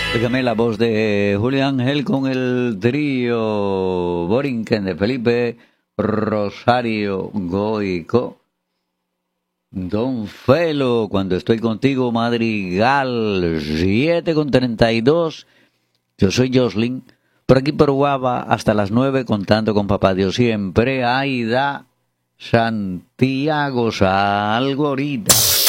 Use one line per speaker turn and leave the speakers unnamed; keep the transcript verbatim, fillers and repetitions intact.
Déjame la voz de Julián Ángel con el trío Borinquen de Felipe Rosario Goico. Don Felo, cuando estoy contigo, Madrigal, siete con treinta y dos. Yo soy Jocelyn, por aquí por Guava, hasta las nueve, contando con Papá Dios siempre. Aida Santiago Salgorita.